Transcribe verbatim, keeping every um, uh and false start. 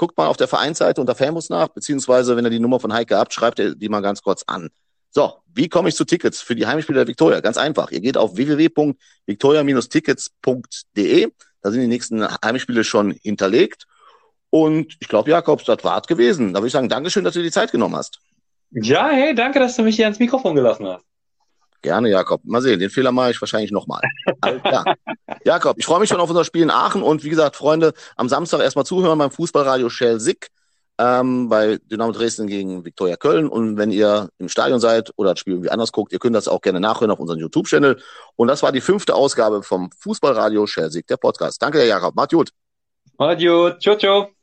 guckt mal auf der Vereinsseite unter Fanbus nach, beziehungsweise wenn ihr die Nummer von Heike habt, schreibt ihr die mal ganz kurz an. So, wie komme ich zu Tickets für die Heimspiele der Viktoria? Ganz einfach. Ihr geht auf w w w punkt viktoria tickets punkt d e. Da sind die nächsten Heimspiele schon hinterlegt. Und ich glaube, Jakob, das war's gewesen. Da würde ich sagen, Dankeschön, dass du dir die Zeit genommen hast. Ja, hey, danke, dass du mich hier ans Mikrofon gelassen hast. Gerne, Jakob. Mal sehen, den Fehler mache ich wahrscheinlich nochmal. Alles klar. Jakob, ich freue mich schon auf unser Spiel in Aachen und wie gesagt, Freunde, am Samstag erstmal zuhören beim Fußballradio Schelsig ähm, bei Dynamo Dresden gegen Viktoria Köln und wenn ihr im Stadion seid oder das Spiel irgendwie anders guckt, ihr könnt das auch gerne nachhören auf unserem YouTube-Channel und das war die fünfte Ausgabe vom Fußballradio Schelsig, der Podcast. Danke, Herr Jakob. Macht gut. Macht gut. Ciao, ciao.